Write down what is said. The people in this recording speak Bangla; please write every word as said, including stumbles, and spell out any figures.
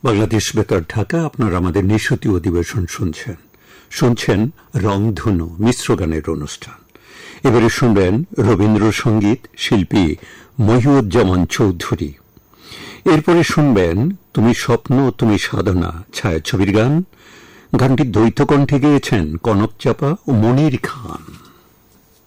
বাংলাদেশ বেতার ঢাকা, আপনারা আমাদের নিশতি অধিবেশন শুনছেন শুনছেন রংধনু মিশ্র গানের অনুষ্ঠান। এবারে শুনবেন রবীন্দ্রসঙ্গীত শিল্পী মহিউজ্জামান চৌধুরী। এরপরে শুনবেন তুমি স্বপ্ন তুমি সাধনা ছায়াছবির গান। গানটি দ্বৈত কণ্ঠে গেয়েছেন কনক চাপা ও মনির খান।